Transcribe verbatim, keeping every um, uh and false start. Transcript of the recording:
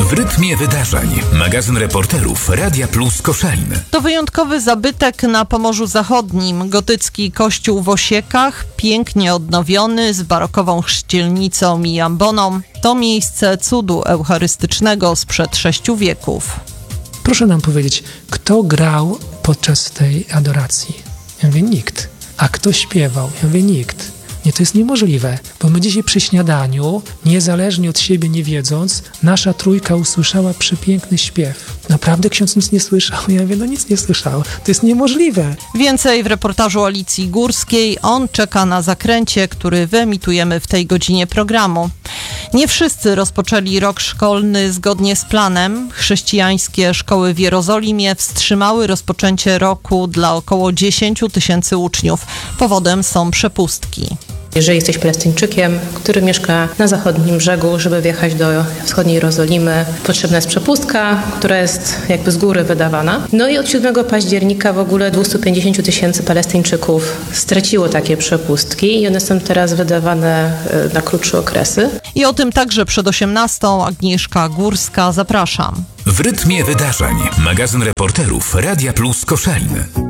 W rytmie wydarzeń. Magazyn reporterów Radia Plus Koszalin. To wyjątkowy zabytek na Pomorzu Zachodnim. Gotycki kościół w Osiekach, pięknie odnowiony, z barokową chrzcielnicą i amboną. To miejsce cudu eucharystycznego sprzed sześciu wieków. Proszę nam powiedzieć, kto grał podczas tej adoracji? Ja mówię, nikt. A kto śpiewał? Ja mówię, nikt. Nie, to jest niemożliwe, bo my dzisiaj przy śniadaniu, niezależnie od siebie nie wiedząc, nasza trójka usłyszała przepiękny śpiew. Naprawdę ksiądz nic nie słyszał? Ja mówię, no nic nie słyszał. To jest niemożliwe. Więcej w reportażu Alicji Górskiej. On czeka na zakręcie, który wyemitujemy w tej godzinie programu. Nie wszyscy rozpoczęli rok szkolny zgodnie z planem. Chrześcijańskie szkoły w Jerozolimie wstrzymały rozpoczęcie roku dla około dziesięć tysięcy uczniów. Powodem są przepustki. Jeżeli jesteś Palestyńczykiem, który mieszka na zachodnim brzegu, żeby wjechać do wschodniej Jerozolimy, potrzebna jest przepustka, która jest jakby z góry wydawana. No i od siódmego października w ogóle dwieście pięćdziesiąt tysięcy Palestyńczyków straciło takie przepustki i one są teraz wydawane na krótsze okresy. I o tym także przed osiemnastą. Agnieszka Górska, zapraszam. W rytmie wydarzeń. Magazyn reporterów Radia Plus Koszalin.